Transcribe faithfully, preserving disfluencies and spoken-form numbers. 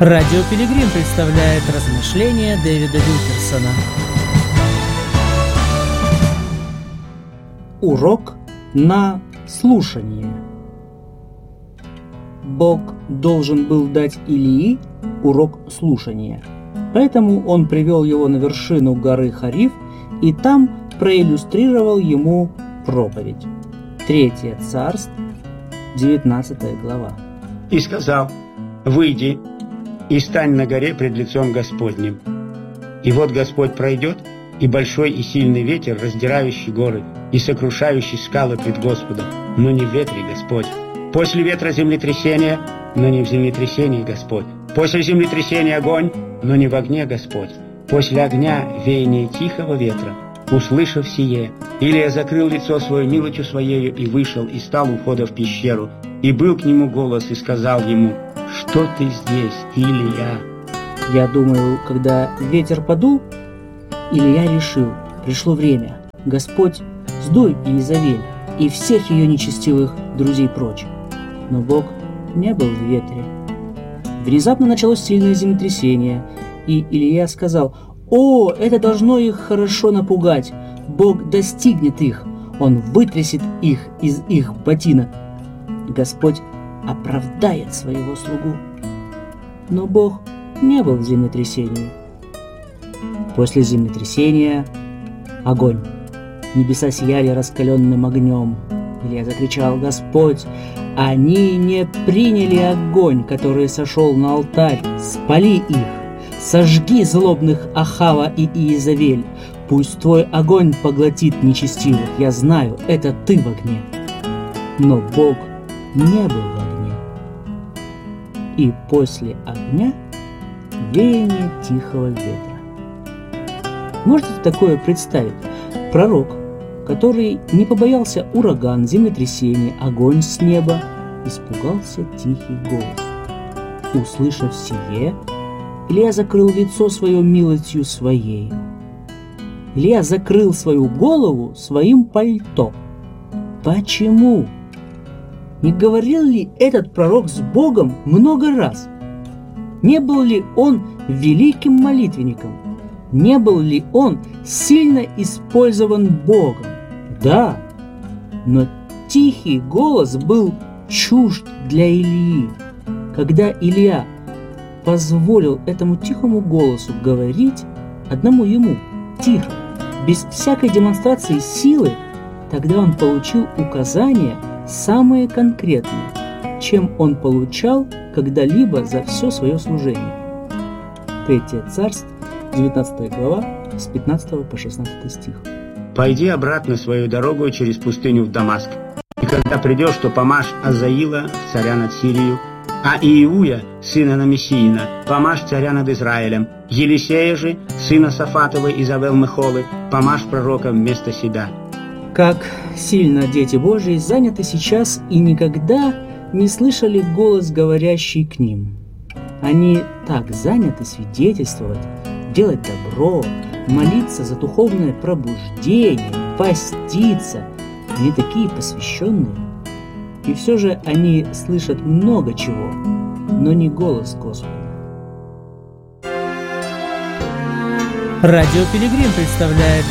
Радио Пилигрим представляет размышления Дэвида Вилкерсона. Урок на слушание. Бог должен был дать Илии урок слушания, поэтому он привел его на вершину горы Хариф и там проиллюстрировал ему проповедь. Третье царств, девятнадцатая глава. И сказал: «Выйди и стань на горе пред лицом Господним. И вот Господь пройдет, и большой и сильный ветер, раздирающий горы и сокрушающий скалы пред Господом, но не в ветре Господь. После ветра землетрясение, но не в землетрясении Господь. После землетрясения огонь, но не в огне Господь. После огня веяние тихого ветра. Услышав сие, Илия закрыл лицо свое милостью своею и вышел, и стал у входа в пещеру. И был к нему голос, и сказал ему: «Что ты здесь, Илия?» Я думаю, когда ветер подул, Илия решил: пришло время. Господь, сдуй Иезавель и всех ее нечестивых друзей прочь. Но Бог не был в ветре. Внезапно началось сильное землетрясение, и Илия сказал: «О, это должно их хорошо напугать! Бог достигнет их, Он вытрясет их из их ботинок. Господь оправдает своего слугу». Но Бог не был в землетрясении. После землетрясения огонь. Небеса сияли раскаленным огнем. Илья закричал: «Господь, они не приняли огонь, который сошел на алтарь. Спали их, сожги злобных Ахава и Иезавель. Пусть твой огонь поглотит нечестивых. Я знаю, это ты в огне». Но Бог не был в огне. И после огня веяние тихого ветра. Можете такое представить? Пророк, который не побоялся ураган, землетрясения, огонь с неба, испугался тихий голос. Услышав сие, Илия закрыл лицо свое милостью своей. Илия закрыл свою голову своим пальто. Почему? Не говорил ли этот пророк с Богом много раз? Не был ли он великим молитвенником? Не был ли он сильно использован Богом? Да, но тихий голос был чужд для Илии. Когда Илия позволил этому тихому голосу говорить одному ему, тихо, без всякой демонстрации силы, тогда он получил указания самые конкретные, чем он получал когда-либо за все свое служение. Третье царство, девятнадцатая глава, с пятнадцатого по шестнадцатый стих. «Пойди обратно свою дорогу через пустыню в Дамаск. И когда придешь, то помажь Азаила, царя над Сирию, а Иеуя, сына Намесиина, помажь царя над Израилем. Елисея же, сына Сафатовой из Авел-Мехолы, помажь пророка вместо себя». Как сильно дети Божьи заняты сейчас и никогда не слышали голос, говорящий к ним. Они так заняты свидетельствовать, делать добро, молиться за духовное пробуждение, поститься. Они такие посвященные. И все же они слышат много чего, но не голос Господа. Радио Пилигрим представляет